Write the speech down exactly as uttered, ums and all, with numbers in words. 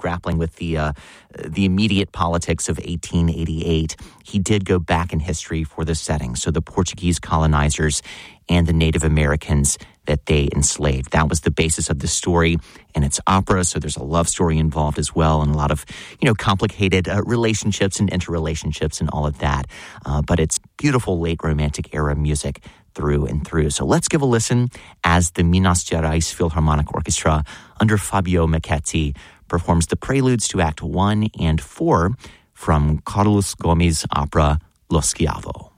grappling with the uh, the immediate politics of eighteen eighty-eight, he did go back in history for the setting. So the Portuguese colonizers and the Native Americans that they enslaved. That was the basis of the story, and it's opera, so there's a love story involved as well, and a lot of, you know, complicated uh, relationships and interrelationships and all of that. Uh, but it's beautiful late Romantic era music through and through. So let's give a listen as the Minas Gerais Philharmonic Orchestra under Fabio Michetti performs the preludes to Act One and Four from Carlos Gomes' opera Lo Schiavo.